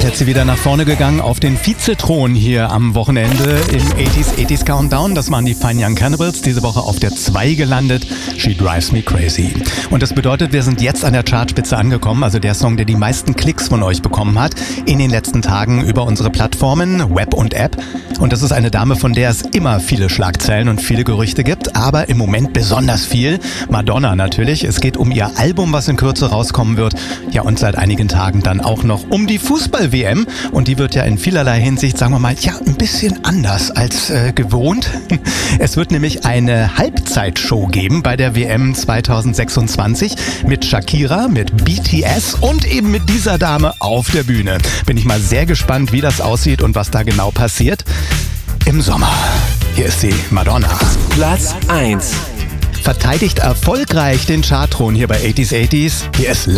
jetzt sie wieder nach vorne gegangen auf den Vizethron hier am Wochenende im 80s Countdown. Das waren die Fine Young Cannibals, diese Woche auf der 2 gelandet. She Drives Me Crazy. Und das bedeutet, wir sind jetzt an der Chartspitze angekommen, also der Song, der die meisten Klicks von euch bekommen hat in den letzten Tagen über unsere Plattformen, Web und App. Und das ist eine Dame, von der es immer viele Schlagzeilen und viele Gerüchte gibt, aber im Moment besonders viel. Madonna natürlich. Es geht um ihr Album, was in Kürze rauskommen wird. Ja, und seit einigen Tagen dann auch noch um die Fußball-WM. Und die wird ja in vielerlei Hinsicht, sagen wir mal, ja, ein bisschen anders als gewohnt. Es wird nämlich eine Halbzeitshow geben bei der WM 2026 mit Shakira, mit BTS und eben mit dieser Dame auf der Bühne. Bin ich mal sehr gespannt, wie das aussieht und was da genau passiert im Sommer. Hier ist sie, Madonna. Platz 1. Verteidigt erfolgreich den Chartthron hier bei 80s. Hier ist